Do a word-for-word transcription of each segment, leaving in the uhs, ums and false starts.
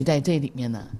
在这里面呢，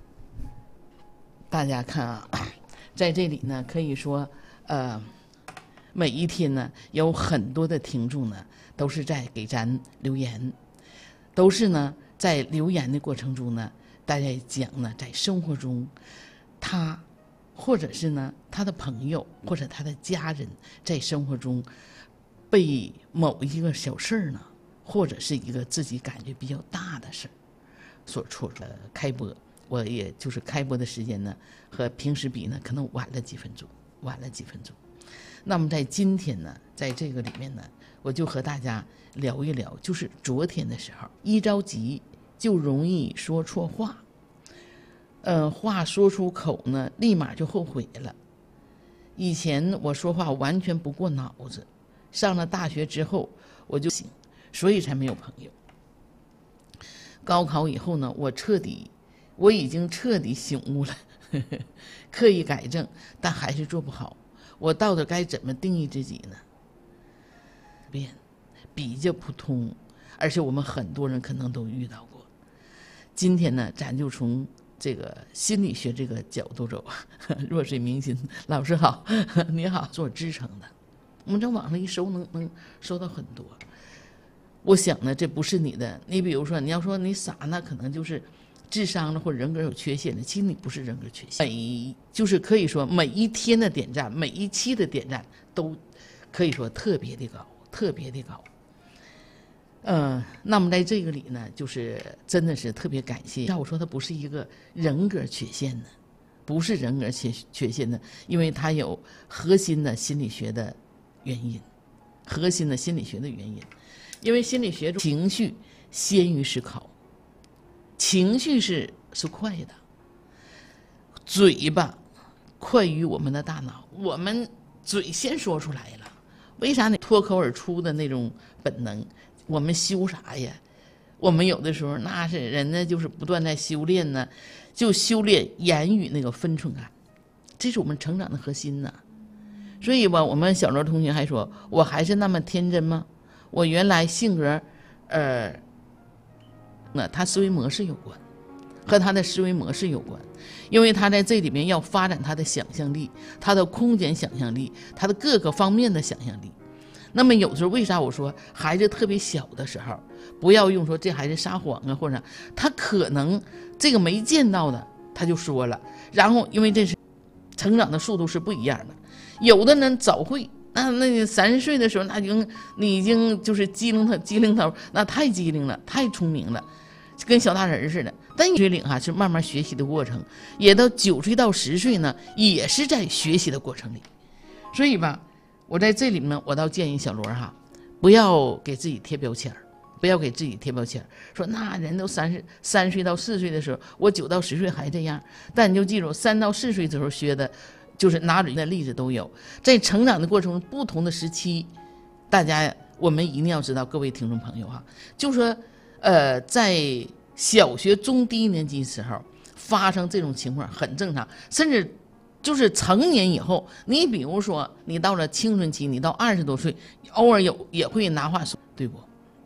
大家看啊，在这里呢，可以说，呃，每一天呢，有很多的听众呢，都是在给咱留言，都是呢，在留言的过程中呢，大家讲呢，在生活中，他或者是呢，他的朋友或者他的家人，在生活中被某一个小事儿呢，或者是一个自己感觉比较大的事儿所戳出。呃，开播，我也就是开播的时间呢，和平时比呢，可能晚了几分钟，晚了几分钟。那么在今天呢，在这个里面呢，我就和大家聊一聊，就是昨天的时候，一着急就容易说错话，呃，话说出口呢，立马就后悔了。以前我说话完全不过脑子，上了大学之后我就醒，所以才没有朋友。高考以后呢，我彻底，我已经彻底醒悟了，呵呵，刻意改正，但还是做不好。我到底该怎么定义自己呢？变，比较普通，而且我们很多人可能都遇到过。今天呢，咱就从这个心理学这个角度走。弱水明心，老师好，你好，做支撑的。我们在网上一搜能能搜到很多。我想呢，这不是你的。你比如说，你要说你傻，那可能就是智商了或者人格有缺陷的。其实你不是人格缺陷，每就是可以说每一天的点赞，每一期的点赞都可以说特别的高，特别的高。呃，那么在这个里呢，就是真的是特别感谢。要我说，它不是一个人格缺陷呢，不是人格缺缺陷的，因为它有核心的心理学的原因，核心的心理学的原因。因为心理学中情绪先于思考，情绪是是快的，嘴巴快于我们的大脑，我们嘴先说出来了。为啥呢？脱口而出的那种本能，我们修啥呀？我们有的时候那是人呢，就是不断在修炼呢，就修炼言语那个分寸感，这是我们成长的核心呢。所以吧，我们小罗同学还说，我还是那么天真吗？我原来性格，呃，那他思维模式有关，和他的思维模式有关，因为他在这里面要发展他的想象力，他的空间想象力，他的各个方面的想象力。那么有时候为啥我说孩子特别小的时候，不要用说这孩子撒谎啊，或者他可能这个没见到的他就说了，然后因为这是成长的速度是不一样的，有的人早会。那那你三十岁的时候，那已经你已经就是机灵头机灵头，那太机灵了，太聪明了，跟小大人似的。但岁龄哈是慢慢学习的过程，也到九岁到十岁呢，也是在学习的过程里。所以吧，我在这里面，我倒建议小罗哈，不要给自己贴标签，不要给自己贴标签，说那人都三十三岁到四岁的时候，我九到十岁还这样。但你就记住，三到四岁的时候学的。就是哪里的例子都有，在成长的过程中，不同的时期，大家我们一定要知道，各位听众朋友哈，就说，呃，在小学中低年级时候发生这种情况很正常，甚至就是成年以后，你比如说你到了青春期，你到二十多岁，偶尔有也会拿话说，对不？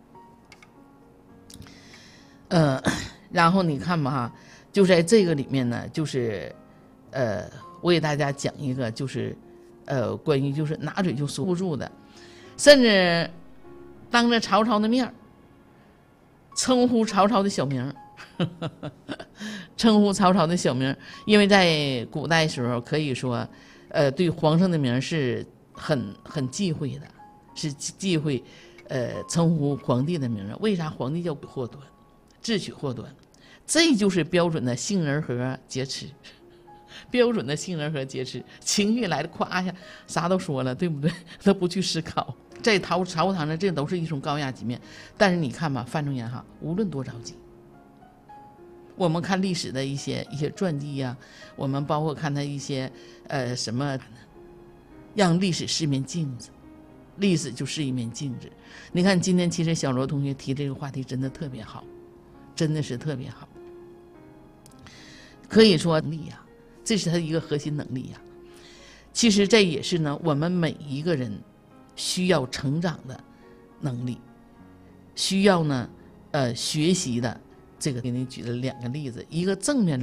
呃，然后你看吧哈，就在这个里面呢，就是呃。我给大家讲一个，就是，呃，关于就是拿嘴就说不住的，甚至当着曹操的面称呼曹操的小名，呵呵呵称呼曹操的小名，因为在古代时候可以说，呃，对皇上的名是很很忌讳的，是忌讳，呃，称呼皇帝的名。为啥皇帝叫祸端，智取祸端？这就是标准的杏仁核劫持。标准的杏仁核劫持，情绪来了，夸一下，啥都说了，对不对？他不去思考，在曹曹堂呢，这都是一种高压局面。但是你看吧，范仲淹哈，无论多着急，我们看历史的一些一些传记呀、啊，我们包括看他一些呃什么，让历史是一面镜子，历史就是一面镜子。你看今天其实小罗同学提这个话题真的特别好，真的是特别好，可以说力呀。这是他一个核心能力呀、啊。其实这也是呢，我们每一个人需要成长的能力，需要呢，呃，学习的这个给你举了两个例子，一个正面的